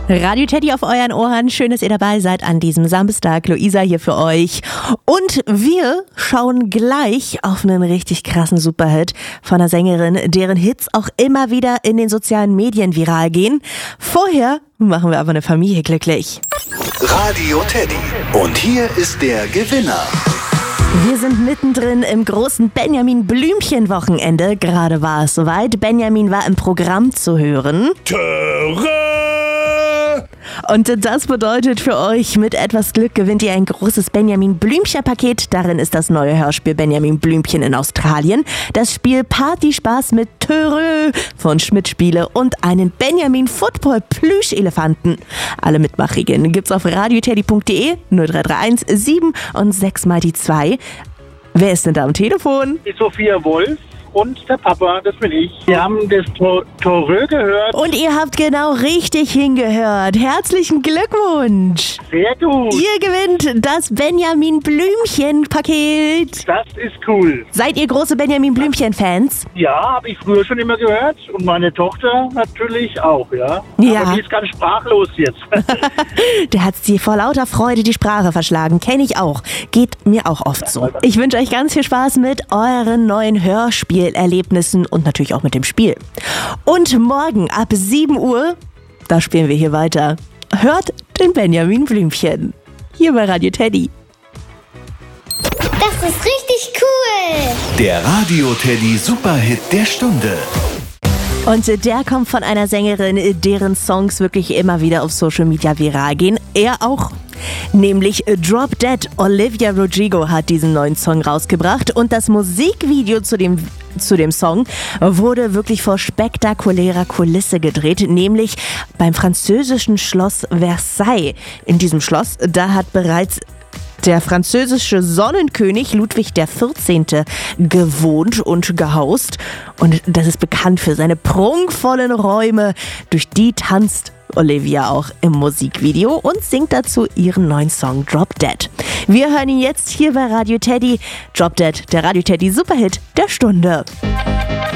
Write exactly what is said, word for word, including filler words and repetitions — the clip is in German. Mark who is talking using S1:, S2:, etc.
S1: Radio Teddy auf euren Ohren. Schön, dass ihr dabei seid an diesem Samstag. Luisa hier für euch. Und wir schauen gleich auf einen richtig krassen Superhit von einer Sängerin, deren Hits auch immer wieder in den sozialen Medien viral gehen. Vorher machen wir aber eine Familie glücklich.
S2: Radio Teddy. Und hier ist der Gewinner.
S1: Wir sind mittendrin im großen Benjamin-Blümchen-Wochenende. Gerade war es soweit. Benjamin war im Programm zu hören.
S3: Töre!
S1: Und das bedeutet für euch, mit etwas Glück gewinnt ihr ein großes Benjamin-Blümchen-Paket. Darin ist das neue Hörspiel Benjamin Blümchen in Australien, das Spiel Partyspaß mit Töre von Schmidt Spiele und einen Benjamin-Football-Plüschelefanten. Alle Mitmachregeln gibt's auf radioteddy punkt de, null drei drei eins sieben und sechs mal die zwei. Wer ist denn da am Telefon?
S4: Die Sophia Wolf und der Papa, das bin ich. Wir haben das Töre gehört.
S1: Und ihr habt genau richtig hingehört. Herzlichen Glückwunsch.
S4: Sehr gut.
S1: Ihr gewinnt das Benjamin Blümchen-Paket.
S4: Das ist cool.
S1: Seid ihr große Benjamin Blümchen-Fans?
S4: Ja, habe ich früher schon immer gehört. Und meine Tochter natürlich auch, ja.
S1: Ja.
S4: Aber die ist ganz sprachlos jetzt.
S1: Der hat sie vor lauter Freude die Sprache verschlagen. Kenne ich auch. Geht mir auch oft so. Ich wünsche euch ganz viel Spaß mit euren neuen Hörspielerlebnissen und natürlich auch mit dem Spiel. Und morgen ab sieben Uhr, da spielen wir hier weiter. Hört den Benjamin Blümchen. Hier bei Radio Teddy.
S5: Das ist richtig cool.
S2: Der Radio Teddy Superhit der Stunde.
S1: Und der kommt von einer Sängerin, deren Songs wirklich immer wieder auf Social Media viral gehen. Er auch. Nämlich Drop Dead. Olivia Rodrigo hat diesen neuen Song rausgebracht und das Musikvideo zu dem, zu dem Song wurde wirklich vor spektakulärer Kulisse gedreht, nämlich beim französischen Schloss Versailles. In diesem Schloss, da hat bereits der französische Sonnenkönig Ludwig der vierzehnte gewohnt und gehaust. Und das ist bekannt für seine prunkvollen Räume. Durch die tanzt Olivia auch im Musikvideo und singt dazu ihren neuen Song Drop Dead. Wir hören ihn jetzt hier bei Radio Teddy. Drop Dead, der Radio Teddy Superhit der Stunde.